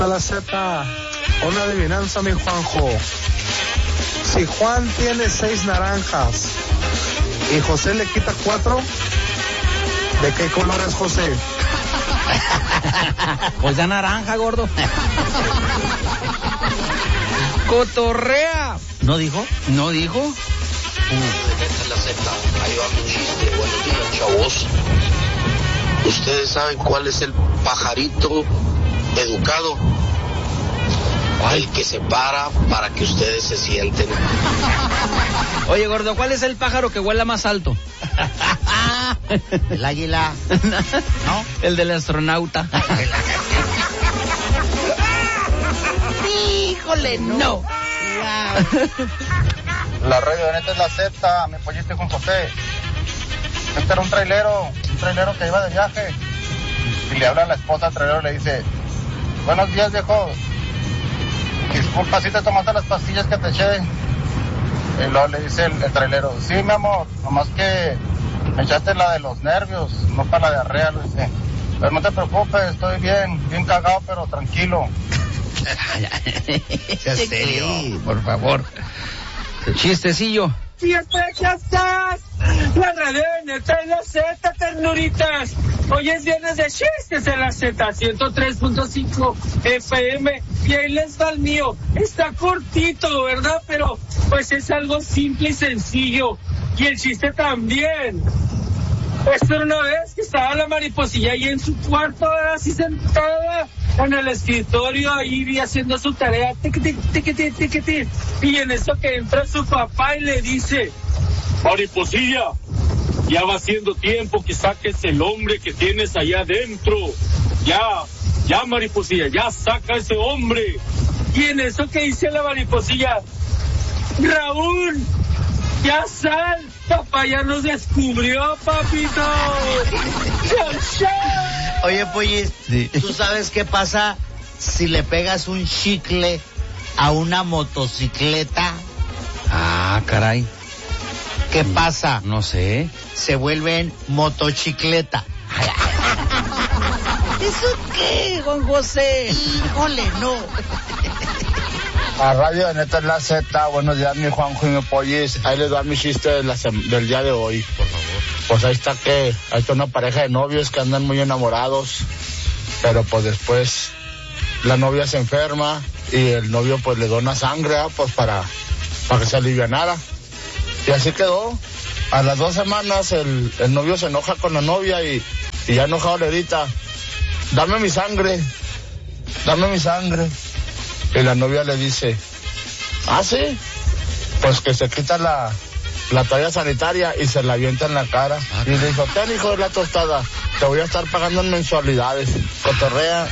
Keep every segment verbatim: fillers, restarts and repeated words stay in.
A la Z, una adivinanza, mi Juanjo. Si Juan tiene seis naranjas y José le quita cuatro, ¿de qué color es José? Pues ya naranja, gordo. Cotorrea. ¿No dijo? ¿No dijo? Uh. La Z, ahí va mi chiste. Buenos días, chavos. ¿Ustedes saben cuál es el pajarito educado? El que se para para que ustedes se sienten. Oye, gordo, ¿cuál es el pájaro que vuela más alto? El águila. ¿No? El del astronauta. Híjole, no. La radio neta es la Z, mi pollito con José. Este era un trailero, un trailero que iba de viaje. Y le habla a la esposa al trailero y le dice: buenos días, viejo. Disculpa si te tomaste las pastillas que te eché. Y luego le dice el, el trailero: sí, mi amor, nomás que me echaste la de los nervios, no para la diarrea. Le dice: pero no te preocupes, estoy bien, bien cagado, pero tranquilo. ¿En serio? Por favor. Chistecillo. Siempre ya estás. La radio neta en la Z, ternuritas. Hoy es viernes de chistes en la Z, ciento tres punto cinco F M. Y ahí les va el mío. Está cortito, ¿verdad? Pero pues es algo simple y sencillo. Y el chiste también. Pues era una vez que estaba la mariposilla ahí en su cuarto, así sentada en el escritorio, ahí haciendo su tarea, tiquiti, tiquiti, tiquiti. Y en eso que entra su papá y le dice: mariposilla, ya va siendo tiempo que saques el hombre que tienes allá adentro. Ya, ya mariposilla, ya saca ese hombre. Y en eso que dice la mariposilla: Raúl, ya sal, papá ya nos descubrió, papito. ¡Chao, chao! Oye, Pollis, sí. ¿Tú sabes qué pasa si le pegas un chicle a una motocicleta? Ah, caray. ¿Qué pasa? No sé. Se vuelven motocicleta. ¿Eso qué, Juan José? Híjole, no. A radio de neta es la Z, buenos días, mi Juanjo y mi Pollis. Ahí les va mi chiste de la sem- del día de hoy. Por favor. Pues ahí está que hay una pareja de novios que andan muy enamorados, pero pues después la novia se enferma y el novio pues le dona sangre, ¿eh? Pues para, para que se alivianara. Y así quedó. A las dos semanas el, el novio se enoja con la novia y, y ya enojado le grita: dame mi sangre, dame mi sangre. Y la novia le dice: ¿ah, sí? Pues que se quita la, la toalla sanitaria y se la avienta en la cara. Ah, y le dijo: ten, hijo de la tostada, te voy a estar pagando en mensualidades. Cotorrea.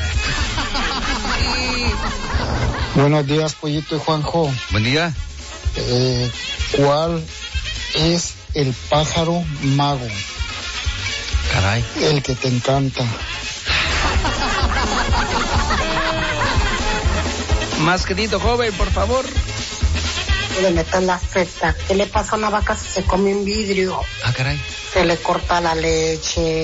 Buenos días, Pollito y Juanjo. Buen día. Eh, ¿Cuál es el pájaro mago? Caray. El que te encanta. Más querido joven, por favor. Le metan la Z. ¿Qué le pasa a una vaca si se come un vidrio? Ah, caray. Se le corta la leche.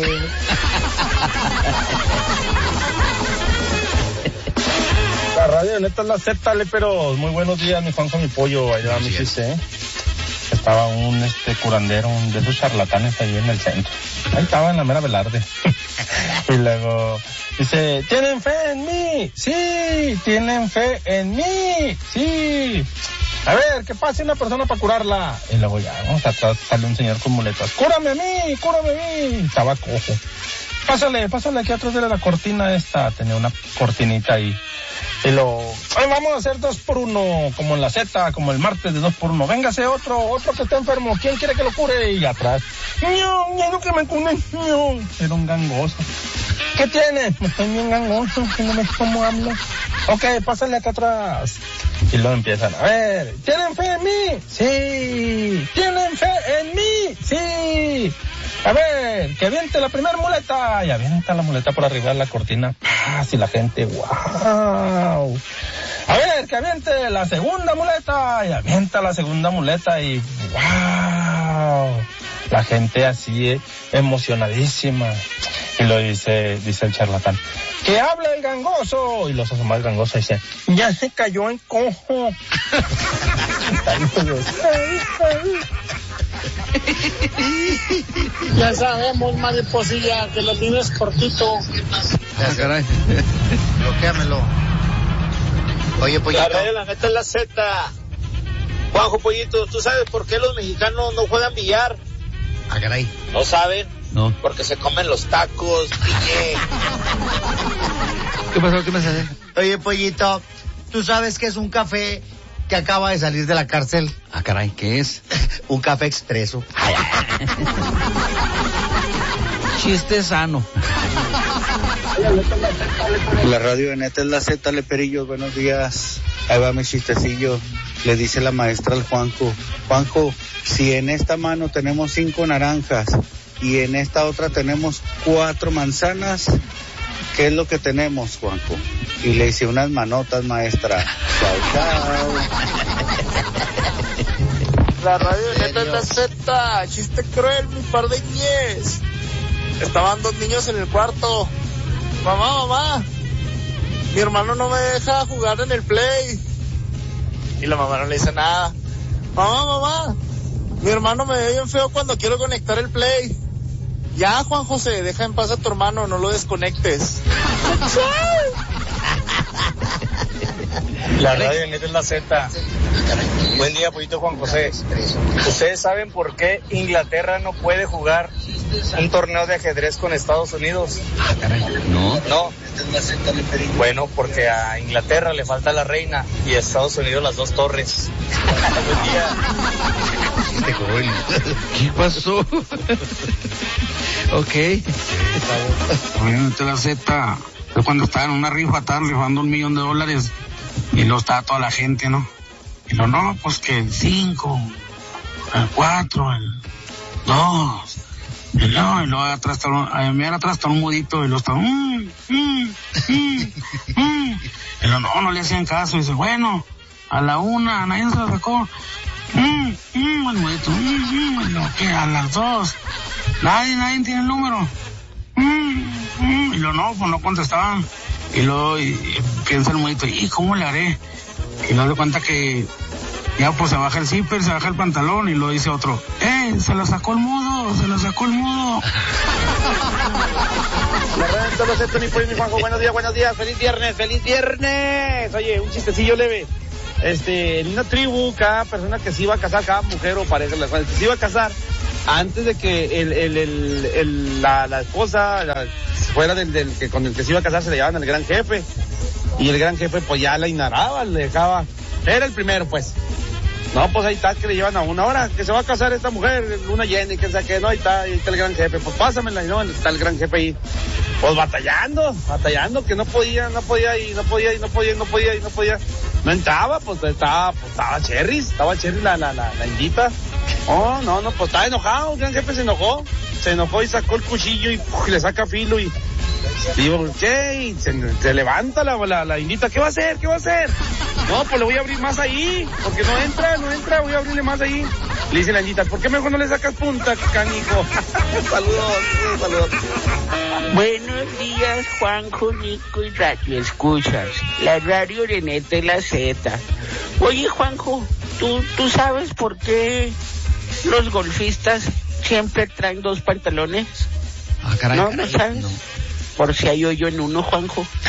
La radio neta es la Z, pero muy buenos días, mi Juanjo, mi pollo. Ahí va mi chiste, ¿eh? Estaba un este curandero, un de esos charlatanes ahí en el centro. Ahí estaba en la mera Velarde. Y luego dice: ¿tienen fe en mí? Sí, tienen fe en mí. Sí. A ver, ¿qué pasa una persona para curarla? Y luego ya, vamos, atrás sale un señor con muletas. ¡Cúrame a mí! ¡Cúrame a mí! Estaba cojo. Pásale, pásale aquí atrás de la cortina esta. Tenía una cortinita ahí. Y lo, ay, vamos a hacer dos por uno, como en la Z, como el martes de dos por uno. Véngase otro, otro que está enfermo. ¿Quién quiere que lo cure? Y atrás, ¡no, no que me cure! ¡No! Era un gangoso. ¿Qué tiene? Estoy bien gangoso, que no me como hablo. Ok, pásale acá atrás. Y luego empiezan, a ver, ¿tienen fe en mí? Sí. ¿Tienen fe en mí? Sí. A ver, que aviente la primera muleta. Y avienta la muleta por arriba de la cortina. ¡Paz! Y la gente, ¡wow! A ver, que aviente la segunda muleta. Y avienta la segunda muleta y ¡wow! La gente así, eh, emocionadísima. Y lo dice, dice el charlatán, ¡que habla el gangoso! Y los asoma el gangoso y dice, ¡ya se cayó en cojo! Ya sabemos, mariposilla, que lo tienes cortito. Ah, caray. Bloquéamelo. Oye, Pollito. La radio, la neta es la Z. Juanjo, Pollito, ¿tú sabes por qué los mexicanos no juegan billar? Ah, caray. ¿No saben? No. Porque se comen los tacos, piñe. ¿Qué pasó? ¿Qué me hace? Oye, Pollito, ¿tú sabes qué es un café que acaba de salir de la cárcel? Ah, caray, ¿qué es? Un café expreso. Chiste sano. La radio de neta es la Z, Leperillo, buenos días. Ahí va mi chistecillo. Le dice la maestra al Juanjo, Juanjo, si en esta mano tenemos cinco naranjas y en esta otra tenemos cuatro manzanas, ¿qué es lo que tenemos, Juanjo? Y le dice, unas manotas, maestra. Chao, chao. La radio de neta es la Z. Chiste cruel, mi par de ñes. Estaban dos niños en el cuarto. Mamá, mamá, mi hermano no me deja jugar en el Play. Y la mamá no le dice nada. Mamá, mamá, mi hermano me ve bien feo cuando quiero conectar el Play. Ya, Juan José, deja en paz a tu hermano, no lo desconectes. La radio de neta es la Z. Buen día, Pollito Juan José. ¿Ustedes saben por qué Inglaterra no puede jugar un torneo de ajedrez con Estados Unidos? Ah, caray. No. No. Bueno, porque a Inglaterra le falta la reina y a Estados Unidos las dos torres. Buen día. ¿Qué pasó? Ok. Bueno, esta es la Z. Yo cuando estaba en una rifa, estaban rifando un millón de dólares y luego estaba toda la gente, ¿no? Y lo no, pues que el cinco, el cuatro, el dos, y luego, y luego atrás está un, a mí atrás está un mudito y luego está, mmm, mmm, mmm, mmm. Y luego no, no le hacían caso y dice, bueno, a la una, nadie se la sacó, mmm, mmm, el mudito, mmm, mmm, y luego que a las dos, nadie, nadie tiene el número, mmm, mmm, y luego no, pues no contestaban. Y luego y, y piensa el mudito, ¿y cómo le haré? Y luego de cuenta que ya pues se baja el zipper, se baja el pantalón y luego dice otro, ¡eh! Se la sacó el mudo, se la sacó el mudo. La radio de los Z, mi pollo, mi Juanjo, buenos días, buenos días, feliz viernes, feliz viernes. Oye, un chistecillo leve. Este, en una tribu, cada persona que se iba a casar, cada mujer o pareja, la cual se iba a casar, antes de que el, el, el, el la, la esposa la, fuera del, del que con el que se iba a casar, se le llevaban al gran jefe. Y el gran jefe pues ya la ignoraba, le dejaba, era el primero pues. No, pues ahí está, que le llevan a una hora, que se va a casar esta mujer, luna llena y que sea que no, ahí está, ahí está el gran jefe, pues pásamela, y no, está el gran jefe ahí, pues batallando, batallando, que no podía, no podía, y no podía, y no podía, y no podía, y no podía, no entraba, pues estaba, pues estaba Cherry, estaba Cherry la, la, la, la indita. Oh, no, no, pues estaba enojado, el gran jefe se enojó, se enojó y sacó el cuchillo y, ¡puf! Le saca filo y, digo, ¿qué? Y se, se levanta la, la, la indita, ¿qué va a hacer? ¿Qué va a hacer? No, pues le voy a abrir más ahí, porque no entra, no entra, voy a abrirle más ahí. Le dice la indita, ¿por qué mejor no le sacas punta, canijo? Saludos, saludos. Buenos días, Juanjo, Nico y Radio Escuchas. La radio de neta y la Z. Oye, Juanjo, ¿tú, ¿tú sabes por qué los golfistas siempre traen dos pantalones? Ah, caray, ¿No, caray, no sabes? No. Por si hay hoyo en uno, Juanjo.